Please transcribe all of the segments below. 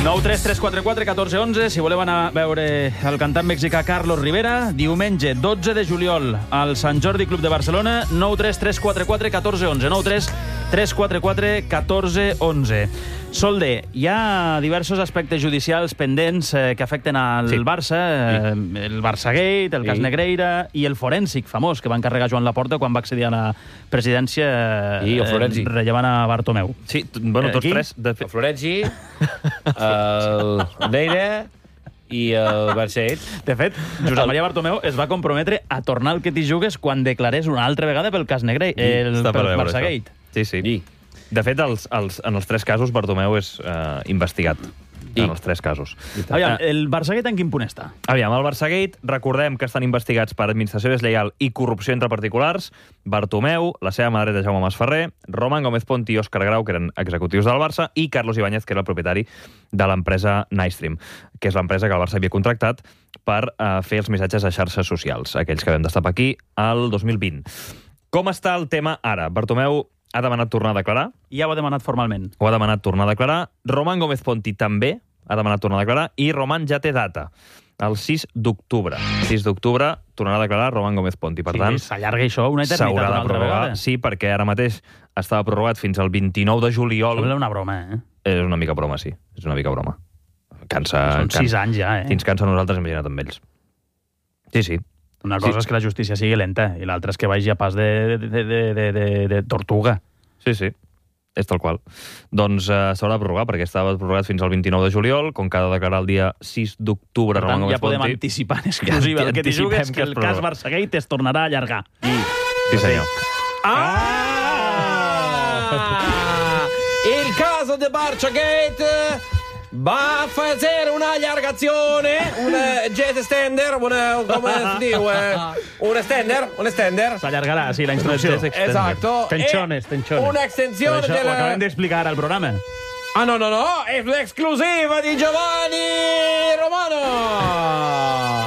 933441411, si voleu anar a veure el cantant mexicà Carlos Rivera, diumenge 12 de juliol al Sant Jordi Club de Barcelona, 933441411, 933441411. Solde, hi ha diversos aspectes judicials pendents que afecten al Barça, el Barçagate, el cas Negreira i el forènsic famós que va encarregar Joan Laporta quan va accedir a la presidència rellevant a Bartomeu. Sí, bueno, tots tres. El Florenzi, el Neira i el Barçagate. De fet, Josep Maria Bartomeu es va comprometre a tornar al que t'hi jugues quan declarés una altra vegada pel cas Negreira, pel Barçagate. Sí. De fet, en els tres casos, Bartomeu és investigat. En els tres casos. Aviam, el Barçagate en quin punt està? Aviam, el Barçagate, recordem que estan investigats per administració deslleial i corrupció entre particulars, Bartomeu, la seva mà dreta Jaume Masferrer, Roman Gómez Ponti i Òscar Grau, que eren executius del Barça, i Carlos Ibáñez, que era el propietari de l'empresa Nightstream, que és l'empresa que el Barça havia contractat per fer els missatges a xarxes socials, aquells que vam destapar aquí al 2020. Com està el tema ara? Bartomeu ha demanat tornar a declarar. Ja ho ha demanat formalment. Ho ha demanat tornar a declarar. Roman Gómez Ponti també ha demanat tornar a declarar. I Roman ja té data, el 6 d'octubre. 6 d'octubre tornarà a declarar Roman Gómez Ponti. Per tant, s'allarga això una eternitat una altra vegada. Sí, perquè ara mateix estava prorrogat fins al 29 de juliol. Sembla una broma, És una mica broma, sí. És una mica broma. Són 6 anys ja, Fins cansa nosaltres, imagina't amb ells. Sí. Una cosa és que la justícia sigui lenta i l'altra és que vagi a pas de tortuga. Sí. És tal qual. Doncs s'haurà de prorrogar, perquè estava prorrogat fins al 29 de juliol, com que ha de declarar el dia 6 d'octubre. Per tant, ja podem anticipar en exclusiva el que t'hi jugues, que el cas Barçagate es tornarà a allargar. Sí, senyor. Il caso di Barçagate va a fare un'allargazione, un jet extender, un extender. S'allargarà, sí, la instrucció. Esatto. Tensiones. Una extensione Això ho acabem d'explicar al programa. No, è l'esclusiva di Giovanni Romano.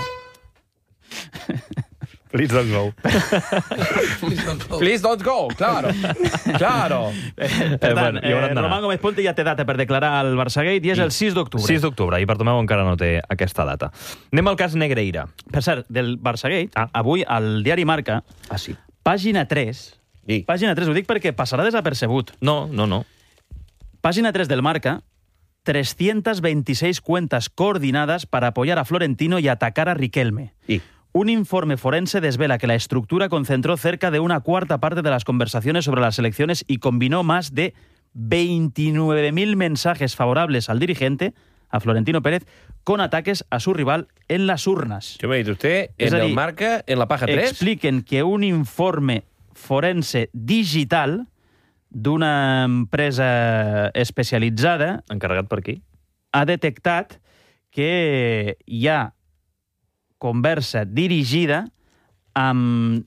Please don't go. Please don't go, claro. Per tant, Roman Gómez Ponti ja té data per declarar el Barçagate i és el 6 d'octubre. 6 d'octubre, i Bartomeu encara no té aquesta data. Anem al cas Negreira. Per cert, del Barçagate, avui al diari Marca, pàgina 3, ho dic perquè passarà desapercebut. No. Pàgina 3 del Marca, 326 cuentas coordinadas para apoyar a Florentino y atacar a Riquelme. Un informe forense desvela que la estructura concentró cerca de una cuarta parte de las conversaciones sobre las elecciones y combinó más de 29.000 mensajes favorables al dirigente, a Florentino Pérez, con ataques a su rival en las urnas. ¿Qué me dice usted? ¿En el Marca, en la paja 3? Expliquen que un informe forense digital d'una empresa especialitzada... Encarregat per qui? Ha detectat que hi ha conversa dirigida amb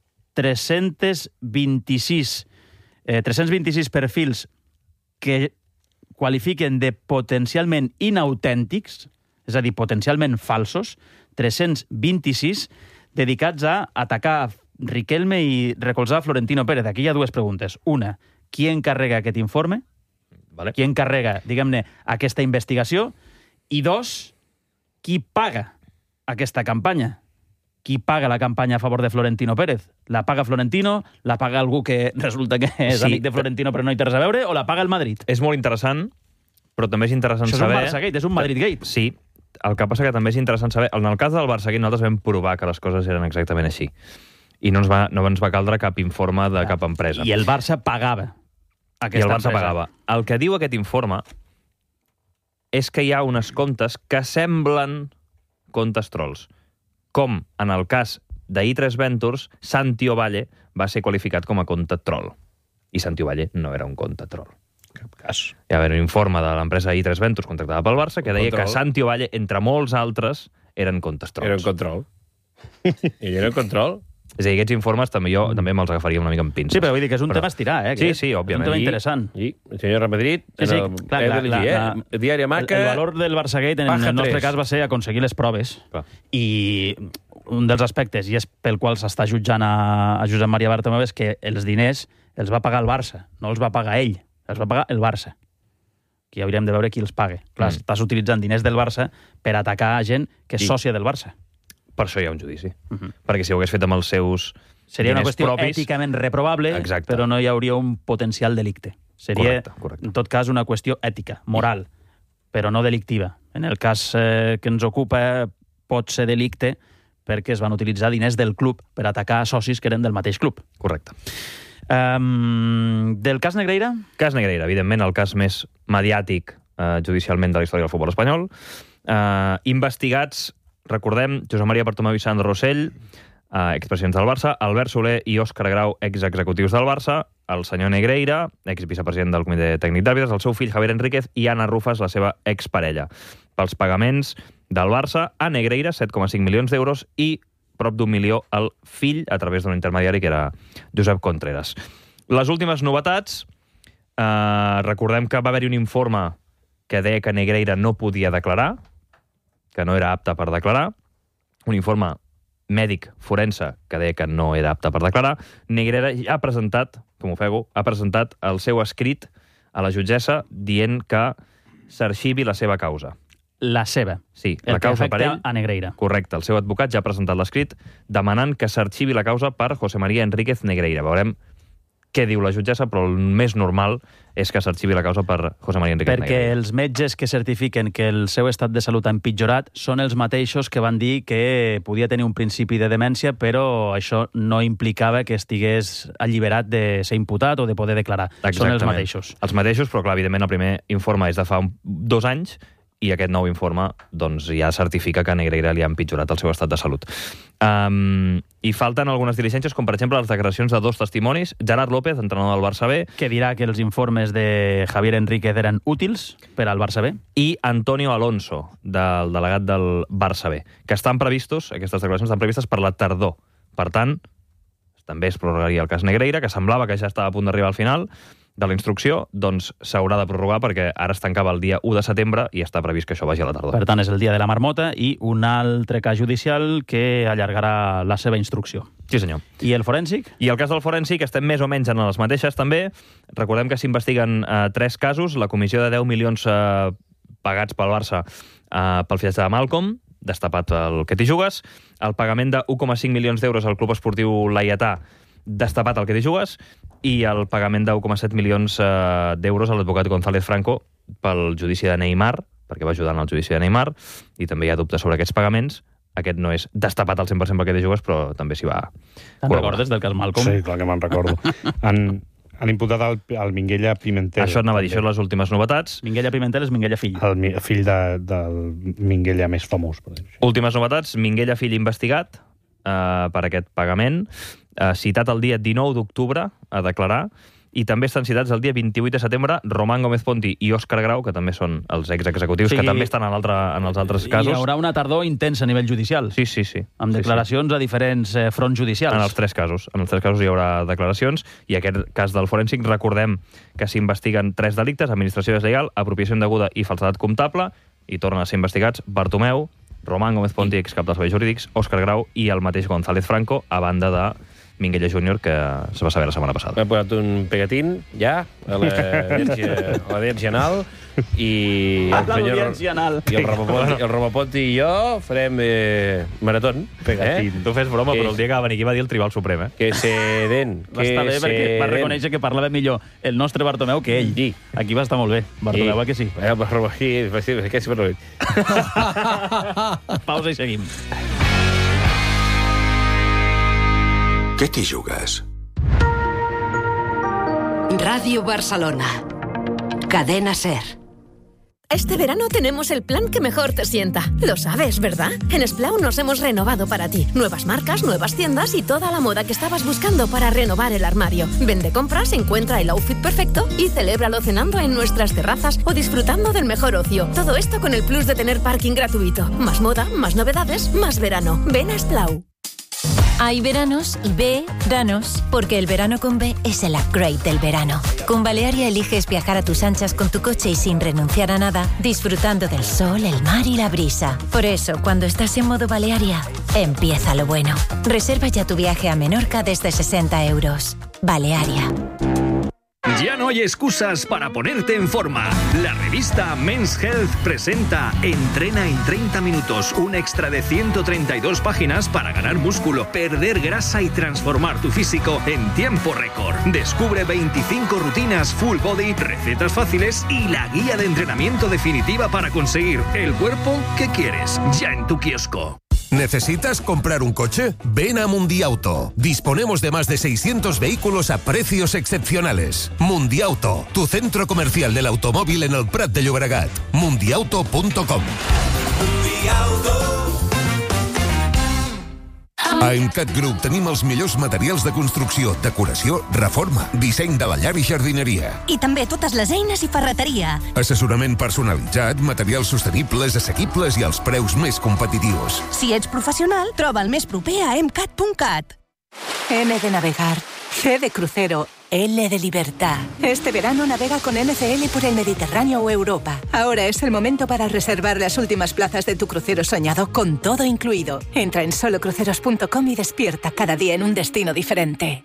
326 perfils que qualifiquen de potencialment inautèntics, és a dir, potencialment falsos, 326 dedicats a atacar Riquelme i recolzar Florentino Pérez. Aquí hi ha dues preguntes. Una, qui encarrega aquest informe? Qui encarrega, diguem-ne, aquesta investigació? I dos, qui paga aquesta campanya? Qui paga la campanya a favor de Florentino Pérez? La paga Florentino? La paga algú que resulta que és amic de Florentino però no hi té res a veure? O la paga el Madrid? És molt interessant, però també és interessant saber... Això és un Barçagate, és un Madridgate. Sí, el que passa que també és interessant saber... En el cas del Barçagate nosaltres vam provar que les coses eren exactament així. I no ens va caldre cap informe de cap empresa. I el Barça pagava aquesta empresa. El que diu aquest informe és que hi ha uns comptes que semblen comptes trolls. Com en el cas d'I3 Ventures, Santi Ovalle va ser qualificat com a compte troll. I Santi Ovalle no era un compte troll. Cap cas. Hi va haver un informe de l'empresa I3 Ventures contractada pel Barça que deia que Santi Ovalle, entre molts altres, eren comptes trolls. Era un control. Ell era un control? És a dir, aquests informes també me'ls agafaria una mica amb pinces. Sí, però vull dir que és un tema a estirar, Sí, òbviament. És un tema interessant. I el senyor Madrid, el diari Marca... El valor del Barçagate, en el nostre cas, va ser aconseguir les proves. I un dels aspectes, i és pel qual s'està jutjant a Josep Maria Bartomeu, és que els diners els va pagar el Barça, no els va pagar ell, els va pagar el Barça. que hauríem de veure qui els paga. Clar, estàs utilitzant diners del Barça per atacar gent que és sòcia del Barça. Per això hi ha un judici. Perquè si ho hagués fet amb els seus Seria una diners qüestió propis, èticament reprovable, Exacte. però no hi hauria un potencial delicte. Seria, Correcte. en tot cas, una qüestió ètica, moral, però no delictiva. En el cas que ens ocupa pot ser delicte perquè es van utilitzar diners del club per atacar socis que eren del mateix club. Correcte. Del cas Negreira? Cas Negreira, evidentment, el cas més mediàtic judicialment de la història del futbol espanyol. Investigats, recordem, Josep Maria Bartomeu i Sandro Rossell, expresidents del Barça, Albert Soler i Òscar Grau, exexecutius del Barça, el senyor Negreira, exvicepresident del Comitè Tècnic d'Àrbitres, el seu fill Javier Enríquez i Anna Rufas, la seva exparella. Pels pagaments del Barça a Negreira, 7,5 milions d'euros, i prop d'1 milió al fill a través d'un intermediari que era Josep Contreras. Les últimes novetats, recordem que va haver-hi un informe que deia que Negreira no podia declarar, que no era apte per declarar, un informe mèdic forense que deia que no era apte per declarar. Negreira ja ha presentat, com ofego, ha presentat el seu escrit a la jutgessa dient que s'arxivi la seva causa. La seva. Sí, El la que causa per afecta ell. a Negreira. Correcte, el seu advocat ja ha presentat l'escrit demanant que s'arxivi la causa per José María Enríquez Negreira. Veurem què diu la jutgessa, però el més normal és que s'arxivi la causa per José María Enríquez Perquè Negreira. els metges que certifiquen que el seu estat de salut ha empitjorat són els mateixos que van dir que podia tenir un principi de demència, però això no implicava que estigués alliberat de ser imputat o de poder declarar. Són els mateixos. Els mateixos, però clar, evidentment el primer informe és de fa 2 anys i aquest nou informe doncs, ja certifica que a Negreira li ha empitjorat el seu estat de salut. I falten algunes diligències, com per exemple les declaracions de 2 testimonis. Gerard López, entrenador del Barça B, Que dirà que els informes de Javier Enríquez eren útils per al Barça B. i Antonio Alonso, del delegat del Barça B, que estan previstos, aquestes declaracions estan previstes per la tardor. Per tant, també es prorrogaria el cas Negreira, que semblava que ja estava a punt d'arribar al final de la instrucció, doncs s'haurà de prorrogar perquè ara es tancava el dia 1 de setembre i està previst que això vagi a la tardor. Per tant, és el dia de la marmota i un altre cas judicial que allargarà la seva instrucció. Sí, senyor. I el forènsic? I el cas del forènsic estem més o menys en les mateixes també. Recordem que s'investiguen 3 casos. La comissió de 10 milions pagats pel Barça pel fitxatge de Malcom, destapat el que t'hi jugues, el pagament de 1,5 milions d'euros al Club Esportiu Laietà, destapat el que t'hi jugues, i el pagament de 1,7 milions d'euros a l'advocat González Franco pel judici de Neymar, perquè va ajudar en el judici de Neymar, i també hi ha dubtes sobre aquests pagaments. Aquest no és destapat al 100% pel que t'hi jugues, però també s'hi va Te'n recordes del cas Malcom? Sí, clar que me'n recordo. Han imputat el Minguella Pimentel. Això anava a dir, això són les últimes novetats. Minguella Pimentel és Minguella fill. El fill del Minguella més famós, per dir-ho així. Últimes novetats, Minguella fill investigat per aquest pagament, citat el dia 19 d'octubre a declarar, i també estan citats el dia 28 de setembre Román Gómez Ponti i Òscar Grau, que també són els executius, que també estan en els altres casos. Hi haurà una tardor intensa a nivell judicial. Sí. Amb declaracions a diferents fronts judicials. En els 3 casos. En els 3 casos hi haurà declaracions, i aquest cas del forènsic, recordem que s'investiguen 3 delictes: administració deslleial, apropiació indeguda i falsedat comptable, i tornen a ser investigats Bartomeu, Román Gómez Ponti, excap dels serveis jurídics, Òscar Grau i el mateix González Franco, a banda de Minguella Júnior, que se va saber la setmana passada. M'he posat un pegatín, ja, a l'audiència anal, i el Roboponti i jo farem maratón. Pegatín. Tu fes broma, però el dia que va venir aquí va dir el Tribunal Suprem, Que se den. Va estar bé perquè va reconèixer que parlava millor el nostre Bartomeu que ell. Sí. Aquí va estar molt bé. Bartomeu, que sí? Pausa i seguim. ¿Qué te jugas? Radio Barcelona. Cadena SER. Este verano tenemos el plan que mejor te sienta. Lo sabes, ¿verdad? En Splau nos hemos renovado para ti. Nuevas marcas, nuevas tiendas y toda la moda que estabas buscando para renovar el armario. Ven de compras, encuentra el outfit perfecto y celébralo cenando en nuestras terrazas o disfrutando del mejor ocio. Todo esto con el plus de tener parking gratuito. Más moda, más novedades, más verano. Ven a Splau. Hay veranos y veranos, porque el verano con B es el upgrade del verano. Con Balearia eliges viajar a tus anchas con tu coche y sin renunciar a nada, disfrutando del sol, el mar y la brisa. Por eso, cuando estás en modo Balearia, empieza lo bueno. Reserva ya tu viaje a Menorca desde 60 euros. Balearia. Ya no hay excusas para ponerte en forma. La revista Men's Health presenta Entrena en 30 minutos, un extra de 132 páginas para ganar músculo, perder grasa y transformar tu físico en tiempo récord. Descubre 25 rutinas full body, recetas fáciles y la guía de entrenamiento definitiva para conseguir el cuerpo que quieres, ya en tu kiosco. ¿Necesitas comprar un coche? Ven a Mundiauto. Disponemos de más de 600 vehículos a precios excepcionales. Mundiauto, tu centro comercial del automóvil en el Prat de Llobregat. Mundiauto.com. A Emcat Group tenim els millors materials de construcció, decoració, reforma, disseny de la llar i jardineria. I també totes les eines i ferreteria. Assessorament personalitzat, materials sostenibles, assequibles i els preus més competitius. Si ets professional, troba el més proper a emcat.cat. M de navegar, C de crucero, L de libertad. Este verano navega con NCL por el Mediterráneo o Europa. Ahora es el momento para reservar las últimas plazas de tu crucero soñado con todo incluido. Entra en solocruceros.com y despierta cada día en un destino diferente.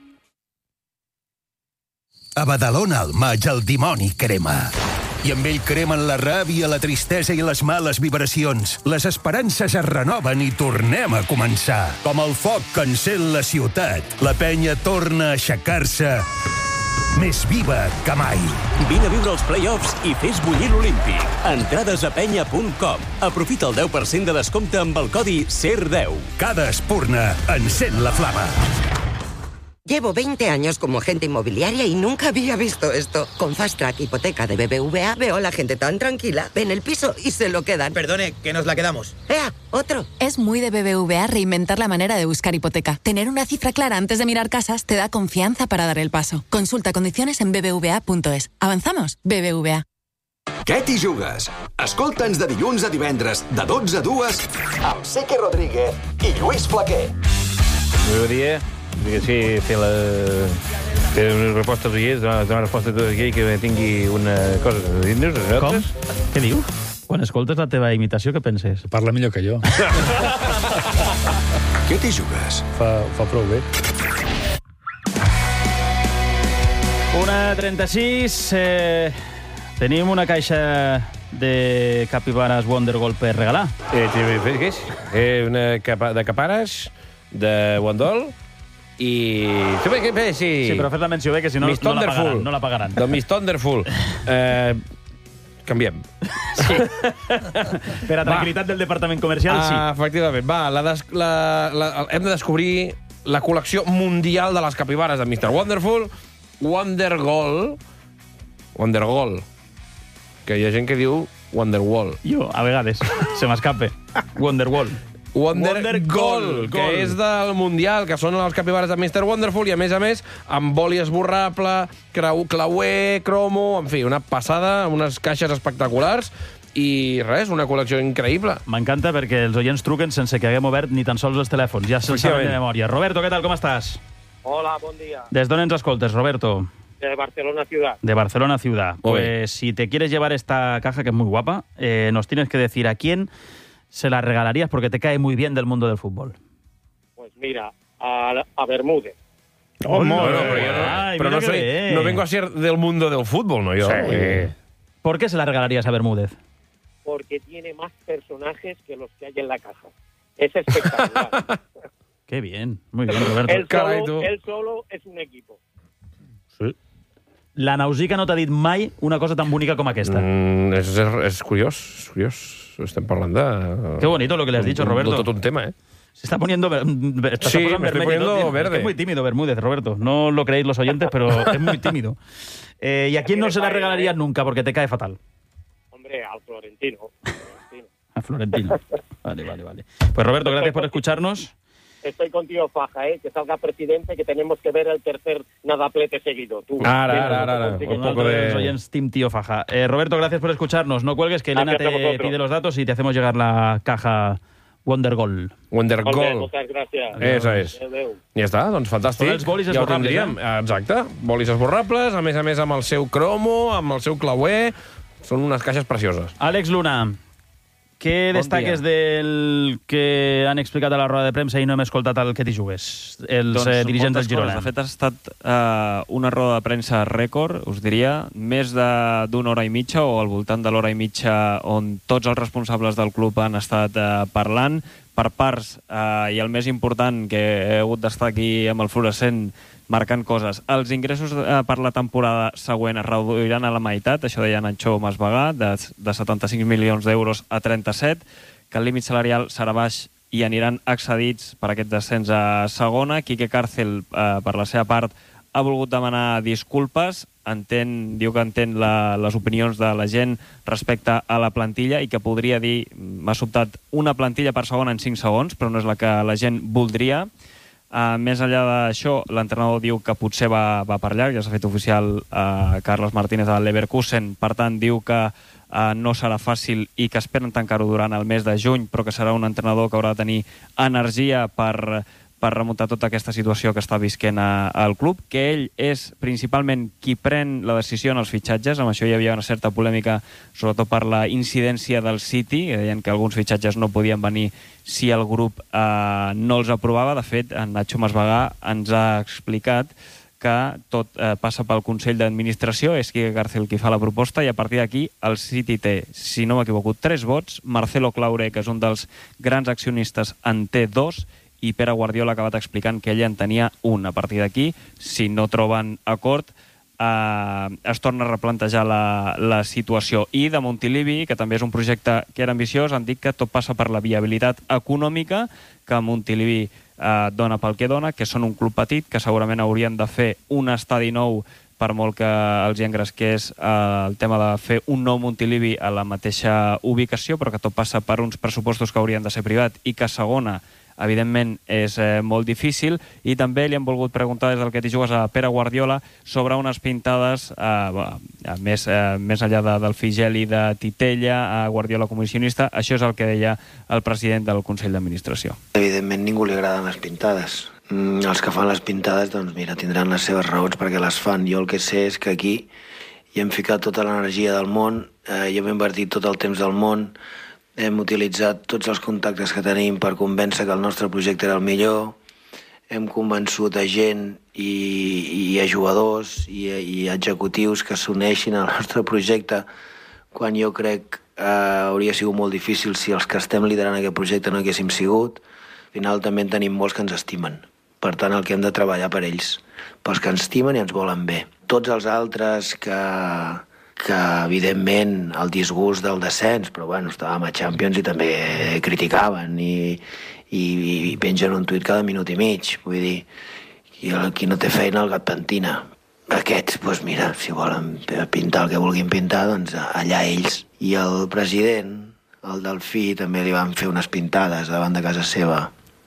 A Badalona al maig el dimoni crema. I amb ell cremen la ràbia, la tristesa i les males vibracions. Les esperances es renoven i tornem a començar. Com el foc que encén la ciutat, la penya torna a aixecar-se més viva que mai. Vine a viure els play-offs i fes bullir l'Olímpic. Entrades a penya.com. Aprofita el 10% de descompte amb el codi SER10. Cada espurna encén la flama. Llevo 20 años como agente inmobiliaria y nunca había visto esto. Con Fast Track Hipoteca de BBVA veo a la gente tan tranquila. Ven el piso y se lo quedan. Perdone, que nos la quedamos. ¡Ea! ¡Otro! Es muy de BBVA reinventar la manera de buscar hipoteca. Tener una cifra clara antes de mirar casas te da confianza para dar el paso. Consulta condiciones en bbva.es. ¿Avanzamos? BBVA. Què t'hi jugues? Escolta'ns de dilluns a divendres, de 12 a 2, amb Sique Rodríguez i Lluís Flaquer. Muy buen día. Sí, fer una resposta als oients, donar una resposta a tots aquells que tingui una cosa a dir-nos. Com? Què diu? Quan escoltes la teva imitació, què penses? Parla millor que jo. Què t'hi jugues? Fa prou bé. 1:36. Tenim una caixa de capibares Wonder Gold per regalar. Què és? Una de capares de Wondol i... Sí, però fes la menció bé, que si no, no la pagaran. Del Miss Thunderful. Canviem. Sí. Per a tranquil·litat del departament comercial, sí. Efectivament. Va, hem de descobrir la col·lecció mundial de les capibares de Mr. Wonderful. Wondergold, que hi ha gent que diu Wonderwall. Jo, a vegades, se m'escape. Wonderwall, que és del Mundial, que són els capibares de Mr. Wonderful, i a més, amb boli esborrable, clauer, cromo, en fi, una passada, unes caixes espectaculars, i res, una col·lecció increïble. M'encanta perquè els oients truquen sense que haguem obert ni tan sols els telèfons, ja se'ls saben de memòria. Roberto, què tal, com estàs? Hola, bon dia. ¿Des d'on ens escoltes, Roberto? De Barcelona Ciudad. De Barcelona Ciudad. Pues si te quieres llevar esta caja, que es muy guapa, nos tienes que decir a quién se la regalarías porque te cae muy bien del mundo del fútbol. Pues mira, a Bermúdez. Pero no vengo a ser del mundo del fútbol, ¿no? Yo. Sí. ¿Por qué se la regalarías a Bermúdez? Porque tiene más personajes que los que hay en la caja. Es espectacular. Qué bien, muy bien, Roberto. Él solo es un equipo. Sí. La Nausica no t'ha dit mai una cosa tan bonica com aquesta. És curiós, Estem parlant de... Qué bonito lo que le has dicho, Roberto. Todo un tema, ¿eh? Se está poniendo... Sí, me estoy poniendo verde. Es que es muy tímido Bermúdez, Roberto. No lo creéis los oyentes, pero es muy tímido. ¿Y a quién no se la regalarías nunca porque te cae fatal? Hombre, al Florentino. A Florentino. Vale. Pues Roberto, gracias por escucharnos. Estoy contigo, Faja, que salga presidente, que tenemos que ver el tercer nadaplete seguido. Tú. Ara. Un poco de oyentes Team Tío Faja. Roberto, gracias por escucharnos. No cuelgues, que Elena te pide los datos y te hacemos llegar la caja Wondergold. Muchas gracias. Eso és. Ja està, doncs fantàstic. Són els bolis esborrables, Exacte. Bolis esborrables, a més amb el seu cromo, amb el seu clauer. Són unes caixes precioses. Àlex Luna. Què destaques del que han explicat a la roda de premsa i no hem escoltat el que t'hi jugues, els dirigents del Girona? De fet, ha estat una roda de premsa rècord, us diria, més d'una hora i mitja o al voltant de l'hora i mitja on tots els responsables del club han estat parlant per parts, i el més important que he hagut d'estar aquí amb el fluorescent marcant coses. Els ingressos per la temporada següent es reduiran a la meitat, això deia Nacho Masvegà, de 75 milions d'euros a 37, que el límit salarial serà baix i aniran excedits per aquest descens a segona. Quique Cárcel, per la seva part, ha volgut demanar disculpes, diu que entén les opinions de la gent respecte a la plantilla i que podria dir, m'ha sobtat, una plantilla per segona en 5 segons, però no és la que la gent voldria. Més enllà d'això, l'entrenador diu que potser va per llarg, ja s'ha fet oficial Carlos Martínez al Leverkusen, per tant diu que no serà fàcil i que esperen tancar-ho durant el mes de juny, però que serà un entrenador que haurà de tenir energia per remuntar tota aquesta situació que està visquent al club, que ell és principalment qui pren la decisió en els fitxatges. Amb això hi havia una certa polèmica, sobretot per la incidència del City, que deien que alguns fitxatges no podien venir si el grup no els aprovava. De fet, en Nacho Masvegà ens ha explicat que tot passa pel Consell d'Administració, és Quique Cárcel qui fa la proposta, i a partir d'aquí el City té, si no m'equivoco, 3 vots, Marcelo Claure, que és un dels grans accionistes, en té 2, i Pere Guardiola ha acabat explicant que ell en tenia un. A partir d'aquí, si no troben acord, es torna a replantejar la situació. I de Montilivi, que també és un projecte que era ambiciós, han dit que tot passa per la viabilitat econòmica, que Montilivi dona pel que dona, que són un club petit, que segurament haurien de fer un estadi nou, per molt que els hi engresqués el tema de fer un nou Montilivi a la mateixa ubicació, però que tot passa per uns pressupostos que haurien de ser privat i que segona, evidentment, és molt difícil. I també li han volgut preguntar des del que t'hi jugues a Pere Guardiola sobre unes pintades, més enllà del Figel i de Titella, a Guardiola comissionista. Això és el que deia el president del Consell d'Administració. Evidentment, ningú li agraden les pintades. Els que fan les pintades, doncs mira, tindran les seves raons perquè les fan. Jo el que sé és que aquí hi hem ficat tota l'energia del món, hi hem invertit tot el temps del món, hem utilitzat tots els contactes que tenim per convèncer que el nostre projecte era el millor, hem convençut a gent i a jugadors i a executius que s'uneixin al nostre projecte, quan jo crec que hauria sigut molt difícil si els que estem liderant aquest projecte no haguéssim sigut. Al final també en tenim molts que ens estimen. Per tant, el que hem de treballar per ells, pels que ens estimen i ens volen bé. Tots els altres que evidentment el disgust del descens, però bueno, estàvem a Champions i també criticaven i pengen un tuit cada minut i mig, vull dir, i qui no té feina el gat pentina. Aquests, doncs mira, si volen pintar el que vulguin pintar, doncs allà ells. I el president, el Delfí, també li van fer unes pintades davant de casa seva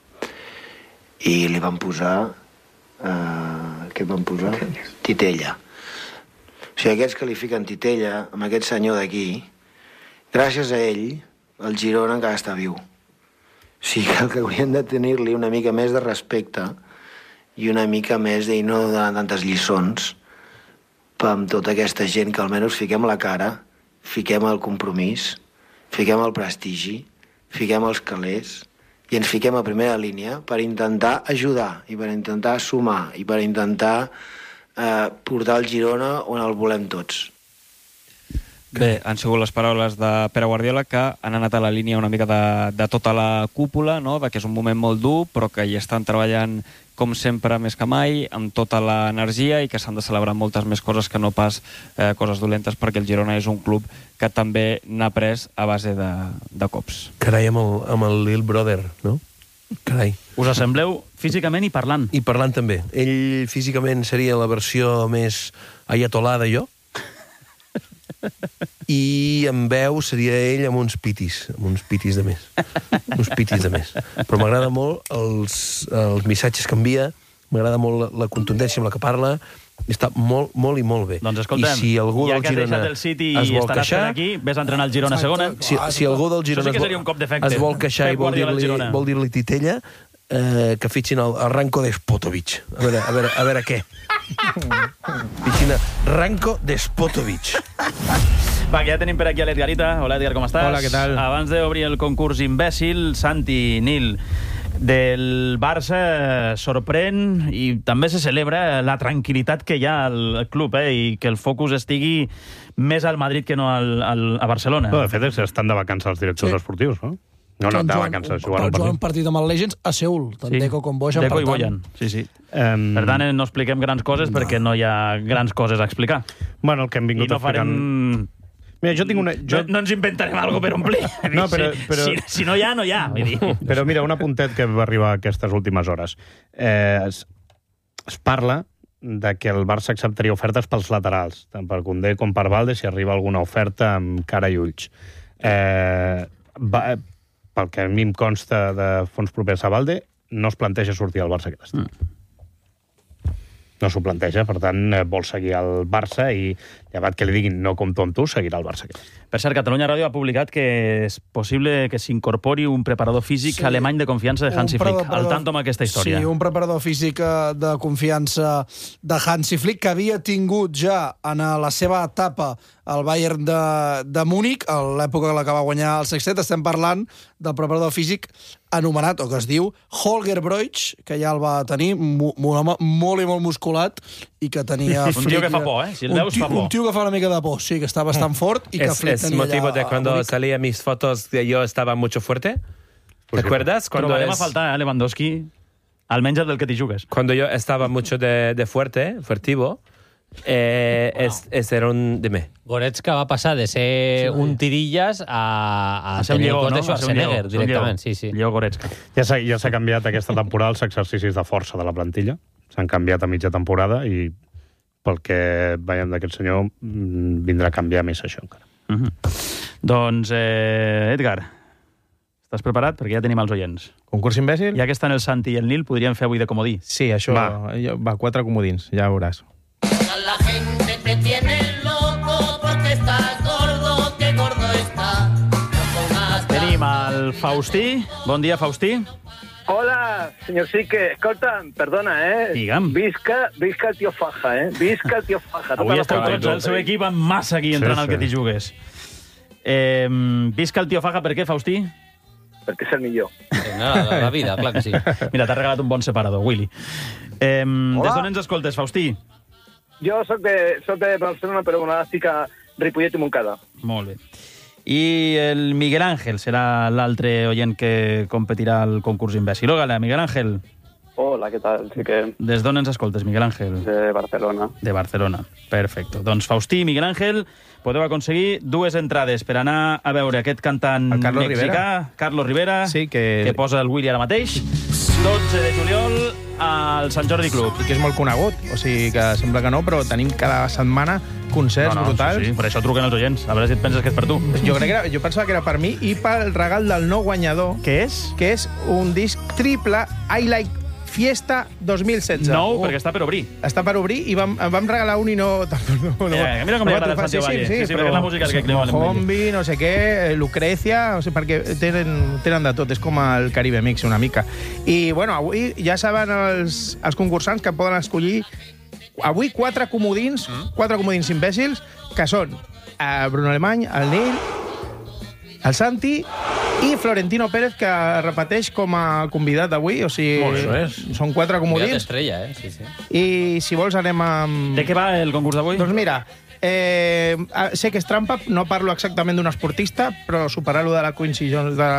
i li van posar què van posar? Titella. O sigui, aquests que li fiquen Titella, amb aquest senyor d'aquí, gràcies a ell, el Girona encara està viu. O sigui, que haurien de tenir-li una mica més de respecte i una mica més de no donar tantes lliçons amb tota aquesta gent que almenys fiquem la cara, fiquem el compromís, fiquem el prestigi, fiquem els calés i ens fiquem a primera línia per intentar ajudar i per intentar sumar i per intentar portar el Girona on el volem tots. Bé, han sigut les paraules de Pere Guardiola, que han anat a la línia una mica de tota la cúpula, no? De que és un moment molt dur, però que hi estan treballant, com sempre, més que mai, amb tota l'energia i que s'han de celebrar moltes més coses que no pas coses dolentes, perquè el Girona és un club que també n'ha pres a base de cops. Carai, amb el Lil Brother, no? Carai. Us assembleu físicament i parlant. I parlant també. Ell físicament seria la versió més ayatolada jo, i en veu seria ell amb uns pitis de més. Uns pitis de més. Però m'agrada molt els missatges que envia, m'agrada molt la contundència amb la que parla, està molt, molt i molt bé. Doncs escoltem, I si algú ja del que Girona has deixat el City es i vol estaràs queixar, aquí, ves a entrenar el Girona a segona. Si algú del Girona això sí que seria un cop d'efecte. es vol queixar Pep i vol dir-li Titella, que fitxin el Ranko Despotovic. A veure què. Fitxin Ranko Despotovic. Va, que ja tenim per aquí a l'Edgarita. Hola, Edgar, com estàs? Hola, què tal? Abans d'obrir el concurs imbècil, Santi, Nil, del Barça sorprèn i també se celebra la tranquil·litat que hi ha al club, i que el focus estigui més al Madrid que no a Barcelona. No, de fet, estan de vacances els directors esportius, no? No, de vacances, jugant un partit amb el Legends a Seul, tant Deco com Bojan. Deco i Bojan, sí. Per tant, no expliquem grans coses perquè no hi ha grans coses a explicar. Bueno, el que hem vingut explicant... Mira, jo tinc una... No ens inventarem alguna cosa per omplir. No, però... Si no hi ha, no hi ha. Però mira, un apuntet que va arribar aquestes últimes hores. Es parla de que el Barça acceptaria ofertes pels laterals, tant per Koundé com per Valde, si arriba alguna oferta amb cara i ulls. Pel que a mi em consta de fons propers a Valde, no es planteja sortir al Barça aquest estiu. No s'ho planteja, per tant, vol seguir al Barça i, llevat que li diguin no compto amb tu, seguirà al Barça. Per cert, Catalunya Ràdio ha publicat que és possible que s'incorpori un preparador físic alemany de confiança de Hansi Flick. Al tanto amb aquesta història. Sí, un preparador físic de confiança de Hansi Flick, que havia tingut ja en la seva etapa al Bayern de Múnich, a l'època en la que va guanyar el sextet. Estem parlant del preparador físic anomenat, o que es diu, Holger Broich, que ja el va tenir, un home molt i molt musculat, i que tenia... Un tio que fa por, Si el veus fa por. Un tio que fa una mica de por, sí, que està bastant fort, i que Flick tenia allà... ¿Es motivo de cuando salía mis fotos de yo estaba mucho fuerte? ¿Te acuerdas? Trobarem a faltar, Lewandowski, almenys el del que t'hi jugues. Cuando yo estaba mucho de furtivo, era un... Dime. Goretzka va passar de ser un tirillas a ser un lleó, de Schwarzenegger, directament. Sí. Lleó Goretzka. Ja s'ha canviat aquesta temporada els exercicis de força de la plantilla. S'han canviat a mitja temporada i pel que veiem d'aquest senyor vindrà a canviar més això encara. Doncs, Edgar, estàs preparat? Perquè ja tenim els oients. Concurs imbècil? Ja que estan el Santi i el Nil, podríem fer avui de comodí. Sí, això... Va, 4 comodins, ja veuràs. La gente te tiene loco porque estás gordo, que gordo está. Tenim el Faustí. Bon dia, Faustí. Hola, senyor Sique. Escolta'm, perdona, Digue'm. Visca el tio Faja, Visca el tio Faja. Avui esteu tots al seu equip amb massa aquí entrant al que t'hi jugues. Visca el tio Faja, per què, Faustí? Perquè és el millor. La vida, clar que sí. Mira, t'ha regalat un bon separador, Willy. Des d'on ens escoltes, Faustí? Jo soc de Barcelona, però estic a Ripollet i Montcada. Molt bé. I el Miguel Ángel serà l'altre oient que competirà al concurs imbècil. Hola, Miguel Ángel. Hola, què tal? Sí que... Des d'on ens escoltes, Miguel Ángel? De Barcelona. De Barcelona, perfecte. Doncs Faustí i Miguel Ángel podeu aconseguir 2 entrades per anar a veure aquest cantant mexicà, Carlos Rivera, que posa el Willy ara mateix. 12 de juliol al Sant Jordi Club. I que és molt conegut, o sigui que sembla que no, però tenim cada setmana concerts brutals. Sí, per això truquen els oients, a veure si et penses que és per tu. Jo pensava que era per mi i pel regal del nou guanyador. Què és? Que és un disc triple I Like Fiesta 2016. Nou, perquè està per obrir. Està per obrir i vam regalar un i no... Mira com li agrada el Santiago Valle. Sí, perquè és la música que creu. Hombi, no sé què, Lucrecia, no sé, perquè tenen de tot, és com el Caribe Mix una mica. I, bueno, avui ja saben els concursants que poden escollir avui 4 comodins imbècils, que són Bruno Alemany, el Nil, el Santi i Florentino Pérez, que repeteix com a convidat d'avui, o sigui, són 4 comodins. Estrella, sí. I si vols anem amb... De què va el concurs d'avui? Doncs mira, sé que és trampa, no parlo exactament d'un esportista, però superar-lo de la Quincy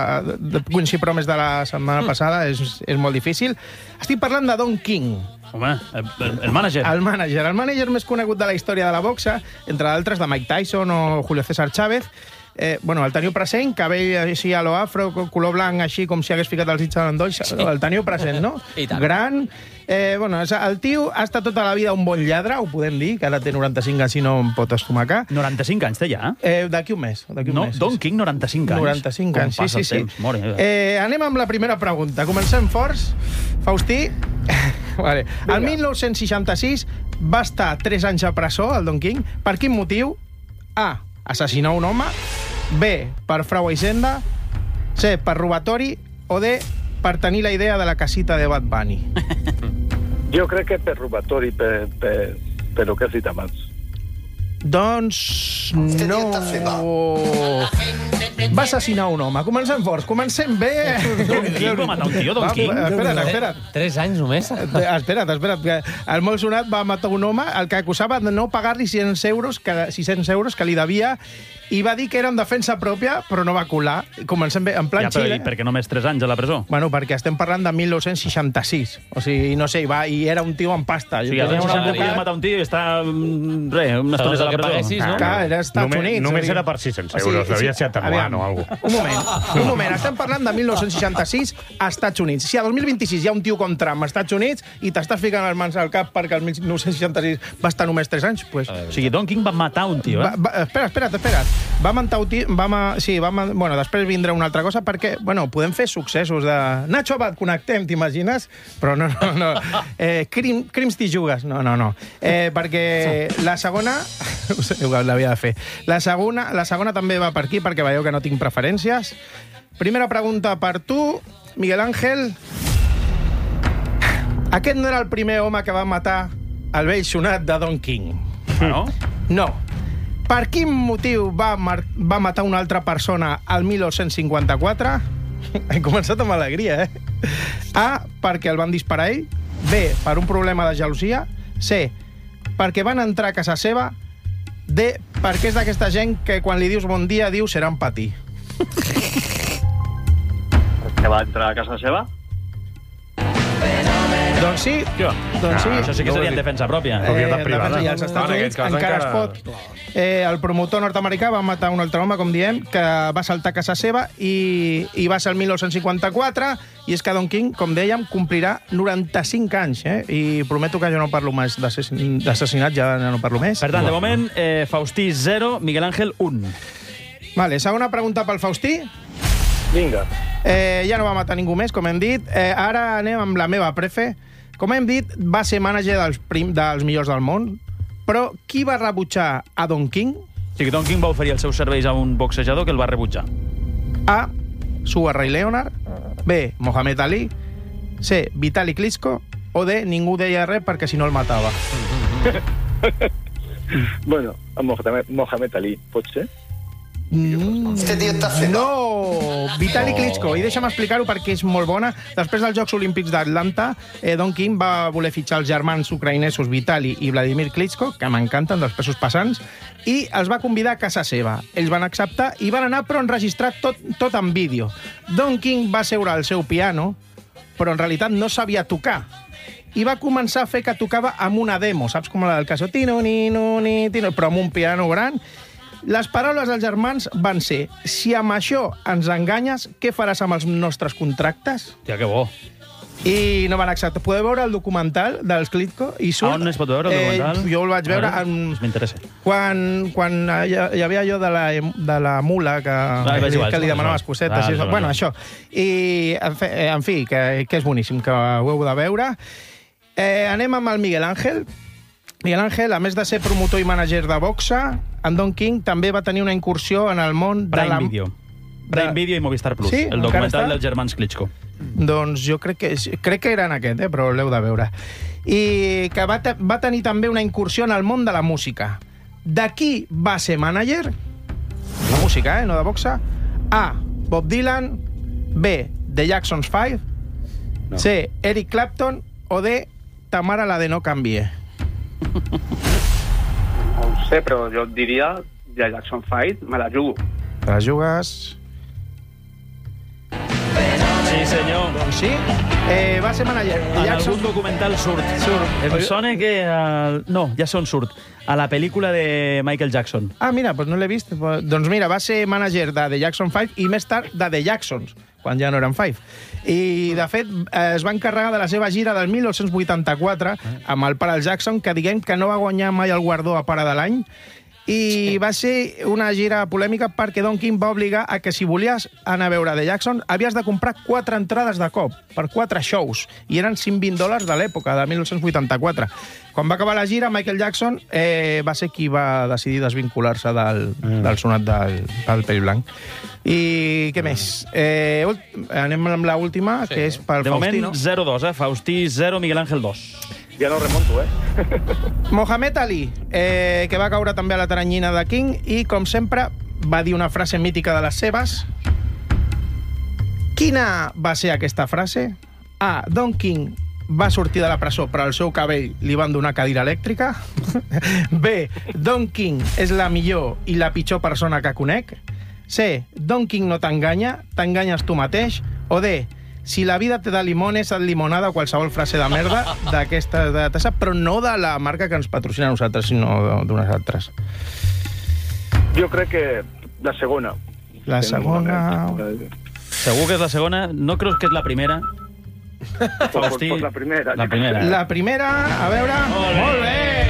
Promes de la setmana passada és molt difícil. Estic parlant de Don King. Home, el mànager. El mànager més conegut de la història de la boxa, entre d'altres de Mike Tyson o Julio César Chávez. El teniu present, cabell així a lo afro, color blanc, així com si hagués ficat els dits a l'endoll. El teniu present, no? I tant. Gran. El tio ha estat tota la vida un bon lladre, ho podem dir, que ara té 95 anys i no em pot estomacar. 95 anys té ja? D'aquí un mes. Don King, 95 anys. 95 anys, sí. Anem amb la primera pregunta. Comencem forts. Faustí, vale. El 1966 va estar 3 anys a presó, el Don King. Per quin motiu? A, assassinar un home. B, per frau a Hisenda. C, per robatori. O D, per tenir la idea de la casita de Bad Bunny. Jo crec que per robatori, per lo que has dit abans. Doncs no... Va assassinar un home. Comencem forts, comencem bé. Don King va matar un tio, Don King? Espera't. 3 anys només? Espera't, que el molt sonat va matar un home el que acusava de no pagar-li 600 euros que li devia i va dir que era en defensa pròpia, però no va colar. Comencem bé, en plan Xile. I per què només 3 anys a la presó? Bueno, perquè estem parlant de 1966. O sigui, no sé, i era un tio amb pasta. O sigui, va matar un tio i està... una estona a la presó. Clar, era als Estats Units. Només era per 600 euros, devia ser atenuant o alguna cosa. Un moment, estem parlant de 1966 als Estats Units. Si a 2026 hi ha un tio com Trump als Estats Units i t'estàs ficant les mans al cap perquè el 1966 va estar només 3 anys, doncs... O sigui, Don King va matar un tio, eh? Espera't. Va matar un tio... Bueno, després vindrà una altra cosa perquè, bueno, podem fer successos de... Nacho Abad, connectem, t'imagines? Però no. Crims t'hi jugues. No. Perquè la segona... L'havia de fer. La segona també va per aquí, perquè veieu que no tinc preferències. Primera pregunta per tu, Miguel Ángel. Aquest no era el primer home que va matar el vell sonat de Don King. No? No. Per quin motiu va matar una altra persona al 1954? He començat amb alegria, eh? A, perquè el van disparar ell. B, per un problema de gelosia. C, perquè van entrar a casa seva. D, perquè és d'aquesta gent que quan li dius bon dia diu serà patir. Que va entrar a casa seva? Doncs sí. Això sí que seria en defensa pròpia. Propietat privada. I als Estats Units encara es pot. El promotor nord-americà va matar un altre home, com diem, que va saltar a casa seva i va ser el 1954, i és que Don King, com dèiem, complirà 95 anys, i prometo que jo no parlo més d'assassinat, ja no parlo més. Per tant, de moment, Faustí 0, Miguel Ángel 1. Vale, segona pregunta pel Faustí. Vinga. Ja no va matar ningú més, com hem dit. Ara anem amb la meva prefe. Com hem dit, va ser mànager dels millors del món, però qui va rebutjar a Don King? O sigui, Don King va oferir els seus serveis a un boxejador que el va rebutjar. A, Sugar Ray Leonard. B, Mohamed Ali. C, Vitali Klitschko. O D, ningú deia res perquè si no el matava. Bueno, Mohamed Ali, pot ser? Este tio està fent... No! Vitali Klitschko. I deixa'm explicar-ho perquè és molt bona. Després dels Jocs Olímpics d'Atlanta, Don King va voler fitxar els germans ucraïnesos Vitali i Vladimir Klitschko, que m'encanten, dels pesos pesants, i els va convidar a casa seva. Ells van acceptar i van anar, però enregistrat tot en vídeo. Don King va seure al seu piano, però en realitat no sabia tocar. I va començar a fer que tocava amb una demo, saps com la del caso? Tino, però amb un piano gran. Les paraules dels germans van ser: si amb això ens enganyes, què faràs amb els nostres contractes? Hòstia, que bo. I no van acceptar. Podeu veure el documental dels Klitschko? On es pot veure el documental? Jo el vaig veure... M'interessa. Quan hi havia allò de la mula que li demanaves cosetes. Bueno, això. I, en fi, que és boníssim, que ho heu de veure. Anem amb el Miguel Ángel. Miguel Ángel, a més de ser promotor i mànager de boxa, en Don King també va tenir una incursió en el món de la... Prime Video i Movistar Plus, sí, el documental dels germans Klitschko. Doncs jo crec que era en aquest, però l'heu de veure. I que va tenir també una incursió en el món de la música. De qui va ser mànager? La música, no de boxa. A, Bob Dylan. B, The Jacksons 5. C, Eric Clapton. O D, Tamara la de No Canvie. No ho sé, però jo diria The Jackson 5, me la jugo. Te la jugues? Sí, senyor. Doncs sí. Va ser manager. En algun documental surt. Em sona que... No, ja surt. A la pel·lícula de Michael Jackson. Ah, mira, doncs no l'he vist. Doncs mira, va ser manager de The Jackson 5 i més tard de The Jacksons, quan ja no eren 5. I, de fet, es va encarregar de la seva gira del 1984 amb el pare Jackson, que diguem que no va guanyar mai el guardó a pare de l'any, i va ser una gira polèmica perquè Don King va obligar a que si volies anar a veure The Jackson havies de comprar 4 entrades de cop per 4 shows, i eren $120 de l'època, de 1984. Quan va acabar la gira, Michael Jackson va ser qui va decidir desvincular-se del sonat del pell blanc. I què més? Anem amb l'última, que és pel Faustí, no? De moment, 0-2, Faustí 0, Miguel Ángel 2. Ja no remonto, Mohamed Ali, que va caure també a la taranyina de King i, com sempre, va dir una frase mítica de les seves. Quina va ser aquesta frase? A. Don King va sortir de la presó, però al seu cabell li van donar cadira elèctrica. B. Don King és la millor i la pitjor persona que conec. C. Don King no t'enganya, t'enganyes tu mateix. O D. Si la vida te da limones, et limonada o qualsevol frase de merda d'aquesta de tassa, però no de la marca que ens patrocina a nosaltres, sinó d'unes altres. Jo crec que la segona. La segona... Segur que és la segona? No creus que és la primera? Pues la primera. La primera. La primera, a veure... Molt bé!